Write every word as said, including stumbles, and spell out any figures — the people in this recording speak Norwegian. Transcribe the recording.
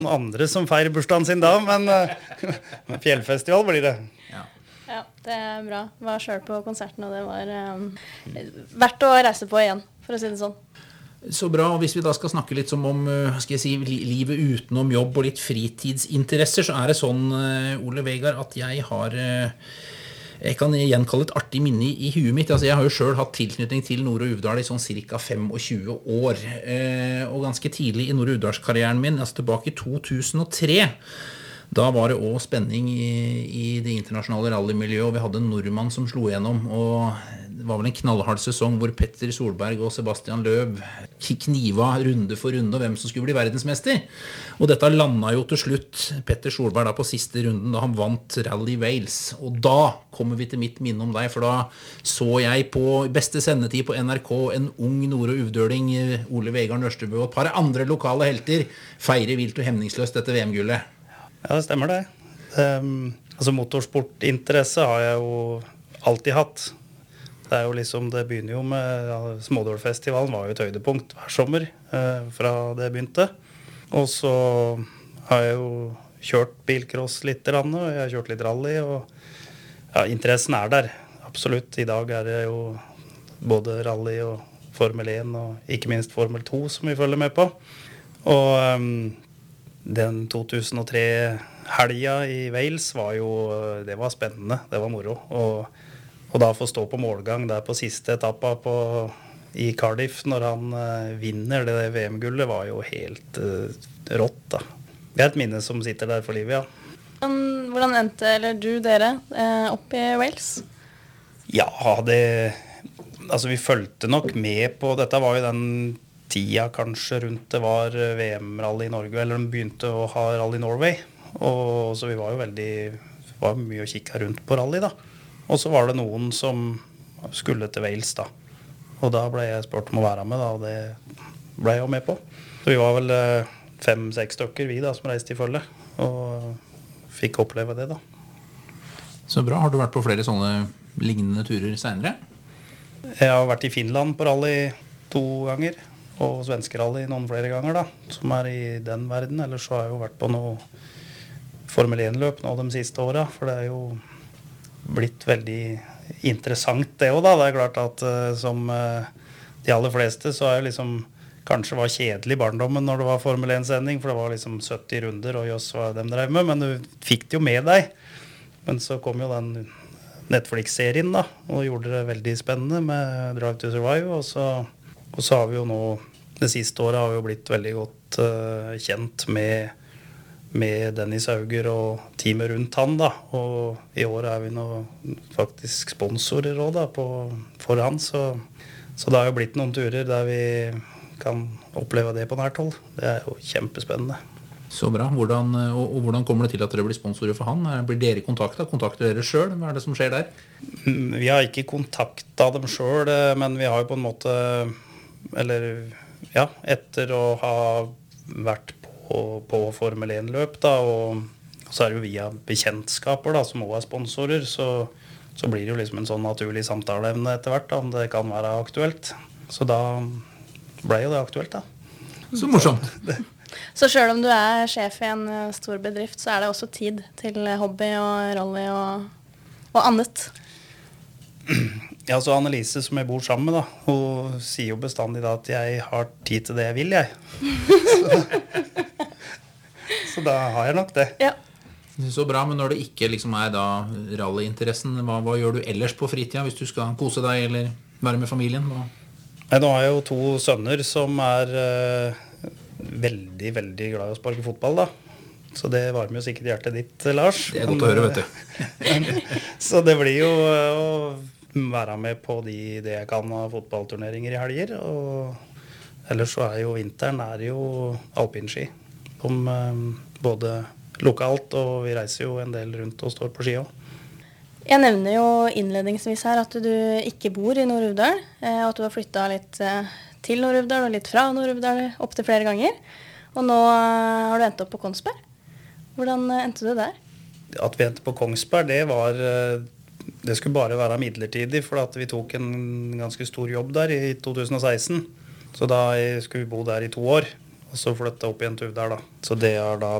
andre som feirer bursdagen sin da, men uh, fjellfestival blir det. Ja. Ja, det er bra. Var selv på konserten, og det var um, verdt å reise på igjen, for å si det sånn. Så bra, og hvis vi da skal snakke litt som om uh, skal jeg si, li livet utenom jobb og litt fritidsinteresser, så er det sånn, uh, Ole Vegard, at jeg har... Uh, Jeg kan gjenkalle et artig minne i huet mitt. Altså, jeg har jo selv hatt tilknytning til Nord- og Uvdal i sånn cirka tjuefem år. Eh, og ganske tidlig i Nord- og Uvdalskarrieren min, altså tilbake i to tusen og tre, da var det også spenning i, i det internasjonale rallymiljøet, og vi hadde en nordmann som slo igjennom, og det var vel en knallhard sesong hvor Petter Solberg og Sebastian Løb kniva runde for runde, og hvem som skulle bli verdensmester. Og dette landet jo til slutt Petter Solberg da på siste runden, da han vant Rally Wales. Og da kommer vi til mitt minne om deg, for da så jeg på beste sendetid på N R K en ung Nord- og Uvdøling, Ole Vegard Nørstebø, og et par andre lokale helter feire vilt og hemningsløst dette V M-gullet. Ja, det stemmer det. Um, altså motorsportinteresse har jeg jo alltid hatt. Det er jo liksom, det begynner jo med, ja, Smådølfestivalen var jo et høydepunkt hver sommer uh, fra det begynte. Og så har jeg jo kjørt bilcross litt, og jeg har kjørt litt rally, og ja, interessen er der. Absolutt, i dag er det jo både rally og Formel én, og ikke minst Formel to som vi følger med på. Og... Um, Den to tusen og tre-helga i Wales var jo, det var spennende, det var moro. Og, og da få stå på målgang der på siste etappa på, i Cardiff når han uh, vinner det V M-gullet, var jo helt uh, rått da. Det er et minne som sitter der for livet, ja. Hvordan endte, eller du, dere, opp i Wales? Ja, det... Altså, vi følte nok med på... Dette var jo den... tida kanskje rundt det var V M-rally i Norge, eller de begynte å ha Rally Norway, og så vi var jo veldig, var mye å kikke rundt på rally da. Og så var det noen som skulle til Wales da, og da ble jeg spurt om å være med da, og det ble jeg jo med på. Så vi var vel fem-seks stykker vi da, som reiste i følge, og fikk oppleve det da. Så bra, har du vært på flere sånne lignende turer senere? Jeg har vært i Finland på rally to ganger, og svenskerally noen flere ganger da, som er i den verden. Ellers så har jeg jo vært på noe Formel én-løp nå de siste årene, for det er jo blitt veldig interessant det også da. Det er klart at uh, som uh, de aller fleste så er jo liksom, kanskje var kjedelig i barndommen når det var Formel én-sending, for det var liksom sytti runder og jøss hva de drev med, men du fikk det jo med deg. Men så kom jo den Netflix-serien da, og gjorde det veldig spennende med Drive to Survive, og så, og så har vi jo nå det siste året har vi jo blitt veldig godt uh, kjent med, med Dennis Hauger og teamet rundt han da, og i år er vi nå faktisk sponsorer også da på, for han, så, så det har jo blitt noen turer der vi kan oppleve det på nært hold. Det er jo kjempespennende. Så bra. Hvordan, og, og hvordan kommer det til at dere blir sponsorer for han? Blir dere kontaktet? Kontakter dere selv? Hva er det som skjer der? Vi har ikke kontaktet dem selv, men vi har jo på en måte, eller... Ja, etter å ha vært på, på Formel én-løp da, og, og så er det jo via bekjentskaper da, som også er sponsorer, så, så blir det jo liksom en sånn naturlig samtaleevne etter hvert da, om det kan være aktuelt. Så da ble jo det aktuelt da. Så morsomt. Så selv om du er sjef i en stor bedrift, så er det også tid til hobby og rally og, og annet. Ja, så Annelise som jeg bor sammen med da, hun sier jo bestandig da at jeg har tid til det jeg vil, jeg. så, så da har jeg nok det. Ja. Så bra, men når det ikke liksom er da rallyinteressen, hva, hva gjør du ellers på fritida hvis du skal kose deg eller være med familien? Hva? Nei, nå har jeg jo to sønner som er uh, veldig, veldig glad i å sparke fotball da. Så det varmer jo sikkert hjertet ditt, Lars. Det er godt å høre, vet du. Så det blir jo å være med på de, det jeg kan av fotballturneringer i helger. Og ellers så er jo vinteren er jo alpinski. Om um, både lokalt, og vi reiser jo en del rundt og står på ski også. Jeg nevner jo innledningsvis her at du ikke bor i Nord-Uvdal, og at du har flyttet litt til Nord-Uvdal og litt fra Nord-Uvdal opp til flere ganger. Og nå har du endt opp på Kongsberg. Hvordan endte du der? At vi endte på Kongsberg, det var, det skulle bare være midlertidig, for at vi tok en ganske stor jobb der i to tusen og seksten. Så da skulle vi bo der i to år. og så flytta opp igjen til Uvdal, da. Så det har da